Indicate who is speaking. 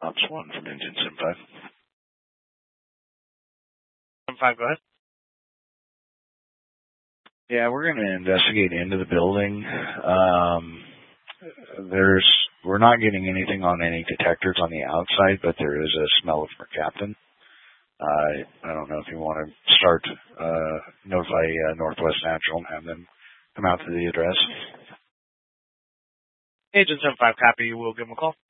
Speaker 1: Ops 1 from Engine Sim 5.
Speaker 2: Sim 5, go ahead.
Speaker 1: Yeah, we're going to investigate into the building. We're not getting anything on any detectors on the outside, but there is a smell of our captain. I don't know if you want to start, notify Northwest Natural and have them come out to the address.
Speaker 2: Agent 75, copy. We'll give them a call.